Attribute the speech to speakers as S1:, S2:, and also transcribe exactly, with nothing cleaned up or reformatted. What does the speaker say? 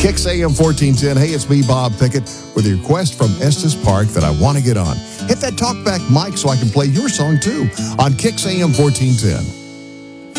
S1: Kicks A M fourteen ten. Hey, it's me, Bob Pickett, with a request from Estes Park that I want to get on. Hit that talkback mic so I can play your song too on Kicks A M fourteen ten.